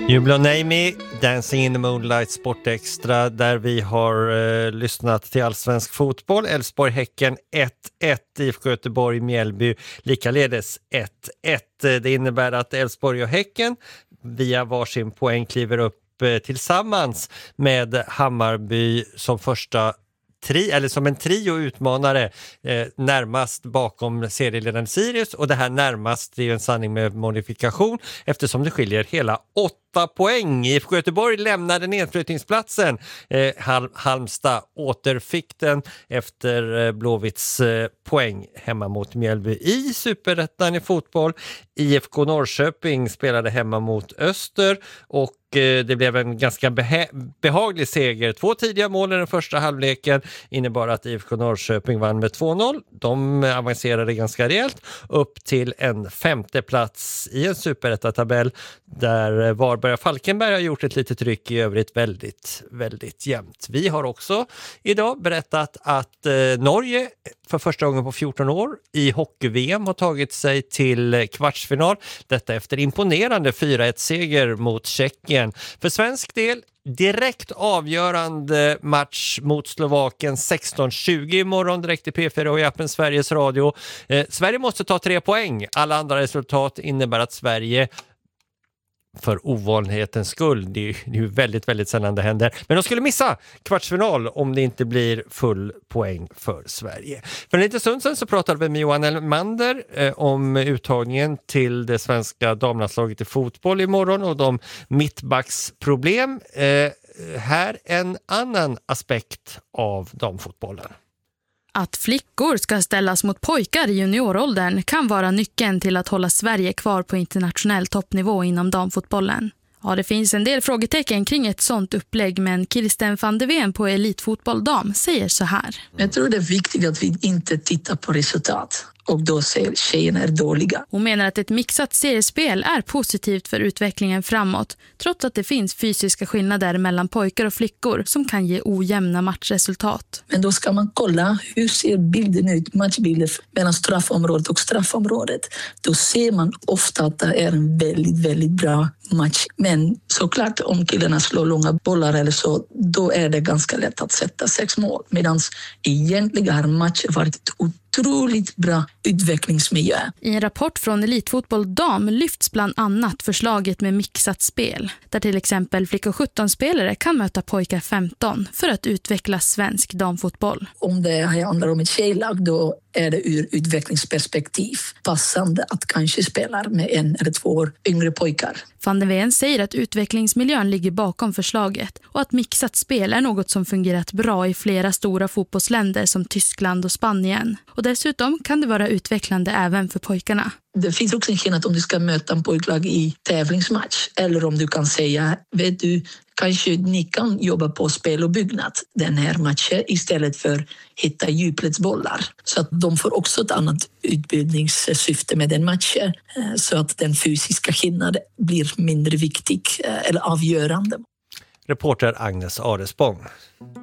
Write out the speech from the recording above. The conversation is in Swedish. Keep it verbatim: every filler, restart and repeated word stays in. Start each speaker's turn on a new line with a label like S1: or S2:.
S1: You Blow Name Me, Dancing in the Moonlight, Sport Extra, där vi har eh, lyssnat till allsvensk fotboll. Elfsborg-Häcken ett ett, I F K Göteborg-Mjällby likaledes ett ett. Det innebär att Elfsborg och Häcken via varsin poäng kliver upp eh, tillsammans med Hammarby som första Tri, eller som en trio utmanare eh, närmast bakom serieledaren Sirius, och det här närmast är ju en sanning med modifikation eftersom det skiljer hela åtta poäng. I F K Göteborg lämnade nedflyttningsplatsen. Eh, Hal- Halmstad återfick den efter eh, Blåvitts eh, poäng hemma mot Mjällby. I Superettan i fotboll, I F K Norrköping spelade hemma mot Öster och det blev en ganska beha- behaglig seger. Två tidiga mål i den första halvleken innebar att I F K Norrköping vann med två noll. De avancerade ganska rejält upp till en femte plats i en superettatabell där Varberg och Falkenberg har gjort ett litet tryck, i övrigt väldigt, väldigt jämnt. Vi har också idag berättat att eh, Norge för första gången på fjorton år i hockey-V M har tagit sig till kvartsfinal. Detta efter imponerande fyra ett-seger mot Tjeckien. För svensk del direkt avgörande match mot Slovakien sexton tjugo imorgon direkt i P fyra och i appen Sveriges Radio. Eh, Sverige måste ta tre poäng. Alla andra resultat innebär att Sverige, för ovanlighetens skull, det är ju väldigt, väldigt sällan det händer, men de skulle missa kvartsfinal om det inte blir full poäng för Sverige. För en liten stund sedan så pratade vi med Johan Elmander eh, om uttagningen till det svenska damlandslaget i fotboll imorgon och de mittbacksproblem. Eh, här en annan aspekt av damfotbollen.
S2: Att flickor ska ställas mot pojkar i junioråldern kan vara nyckeln till att hålla Sverige kvar på internationell toppnivå inom damfotbollen. Ja, det finns en del frågetecken kring ett sånt upplägg, men Kirsten van de Ven på Elitfotboll Dam säger så här.
S3: Jag tror det är viktigt att vi inte tittar på resultat och då ser tjejerna är dåliga.
S2: Hon menar att ett mixat seriespel är positivt för utvecklingen framåt, trots att det finns fysiska skillnader mellan pojkar och flickor som kan ge ojämna matchresultat.
S3: Men då ska man kolla hur ser bilden ut, matchbilder mellan straffområdet och straffområdet. Då ser man ofta att det är en väldigt, väldigt bra match. Men såklart om killarna slår långa bollar eller så, då är det ganska lätt att sätta sex mål. Medan egentligen har matchen varit otroligt bra utvecklingsmiljö.
S2: I en rapport från Elitfotboll Dam lyfts bland annat förslaget med mixat spel, där till exempel flickor sjutton-spelare kan möta pojkar femton för att utveckla svensk damfotboll.
S3: Om det handlar om ett tjejlag, då är det ur utvecklingsperspektiv passande att kanske spela med en eller två år yngre pojkar.
S2: Van de Ven säger att utvecklingsmiljön ligger bakom förslaget och att mixat spel är något som fungerat bra i flera stora fotbollsländer som Tyskland och Spanien. Och dessutom kan det vara utvecklande även för pojkarna.
S3: Det finns också en skillnad om du ska möta en pojklag i tävlingsmatch eller om du kan säga, vet du, kanske ni kan jobba på spel och byggnad den här matchen istället för hitta djupledsbollar. Så att de får också ett annat utbildningssyfte med den matchen så att den fysiska skillnaden blir mindre viktig eller avgörande.
S1: Reporter Agnes Arespång.